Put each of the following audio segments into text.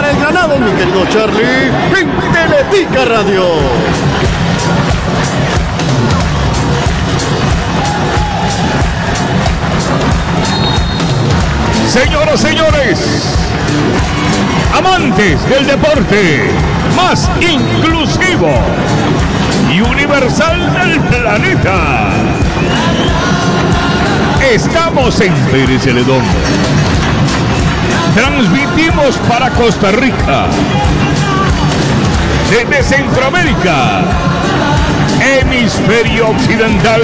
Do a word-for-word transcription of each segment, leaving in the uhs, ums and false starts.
el Granado, mi querido Charlie, en Teletica Radio. Señoras, señores, amantes del deporte más inclusivo y universal del planeta, estamos en Pérez Celedón. Transmitimos para Costa Rica, desde Centroamérica, hemisferio occidental,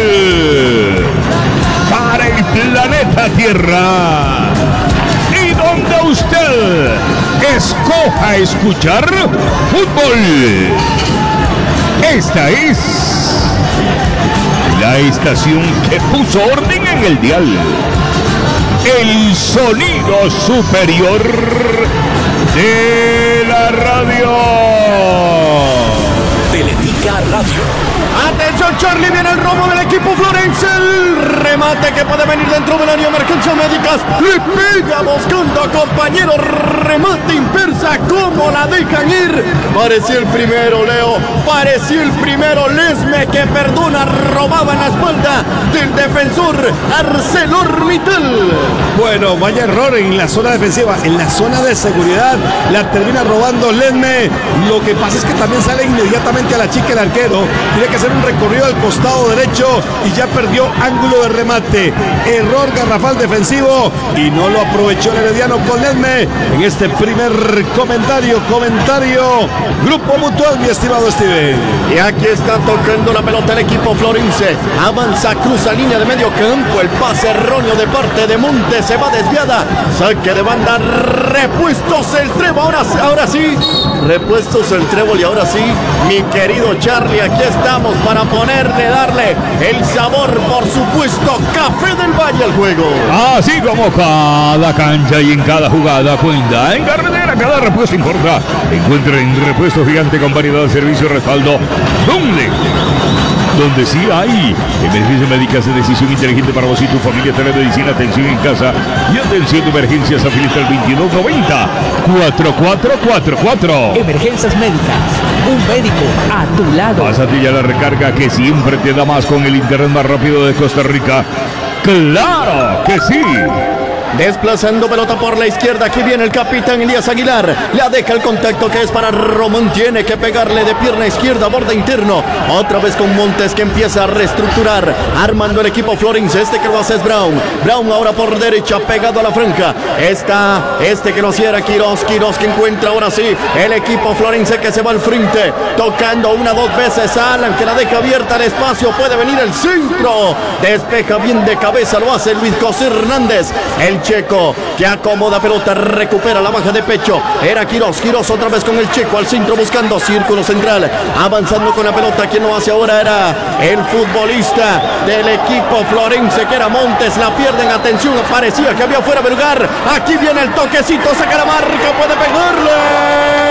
para el planeta Tierra, y donde usted escoja escuchar fútbol. Esta es la estación que puso orden en el dial. El sonido superior de la radio. Teletica Radio. Atención, Charlie, viene el robo del equipo Florense. El remate que puede venir dentro del área, emergencias médicas. Le pega buscando a compañero. Remate inversa, ¿cómo la dejan ir? Parecía el primero, Leo. Parecía el primero, Lesme, que perdona, robaba en la espalda del defensor ArcelorMittal. Bueno, vaya error en la zona defensiva, en la zona de seguridad. La termina robando Lesme. Lo que pasa es que también sale inmediatamente a la chica el arquero. Tiene que hacer un recorrido al costado derecho y ya perdió ángulo de remate. Error garrafal defensivo y no lo aprovechó el herediano con Lesme en este primer comentario. Comentario Grupo Mutual, mi estimado Steven. Y aquí está tocando la pelota el equipo florense. Avanza, cruza línea de medio campo. El pase erróneo de parte de Montes, se va desviada. Saque de banda, repuestos el Trébol. Ahora, ahora sí, repuestos el Trébol. Y ahora sí, mi querido Charlie, aquí estamos para ponerle, darle el sabor, por supuesto, Café del Valle al juego. Así como cada cancha y en cada jugada cuenta. En carretera cada repuesto importa. Encuentren Repuesto Gigante con variedad de servicio y respaldo. ¿Dónde? Donde sí hay emergencias médicas de decisión inteligente para vos y tu familia. Telemedicina, atención en casa y atención de emergencias. Afiliate al veintidós noventa, cuarenta y cuatro cuarenta y cuatro. Emergencias médicas, un médico a tu lado. Pásate ya la recarga que siempre te da más con el internet más rápido de Costa Rica. ¡Claro que sí! Desplazando pelota por la izquierda, aquí viene el capitán Elías Aguilar. La deja el contacto que es para Román. Tiene que pegarle de pierna izquierda, borde interno. Otra vez con Montes que empieza a reestructurar, armando el equipo florense. Este que lo hace es Brown. Brown ahora por derecha, pegado a la franja. Está este que lo cierra Quiroz. Quiroz que encuentra ahora sí el equipo florense que se va al frente. Tocando una, dos veces a Alan, que la deja abierta al espacio. Puede venir el centro. Despeja bien de cabeza, lo hace Luis José Hernández. El checo que acomoda pelota, recupera la baja de pecho. Era Quiroz, Quiroz otra vez con el checo al centro buscando círculo central, avanzando con la pelota. Quien lo hace ahora era el futbolista del equipo florense que era Montes. La pierden, atención, parecía que había fuera de lugar. Aquí viene el toquecito, saca la marca, puede pegarle.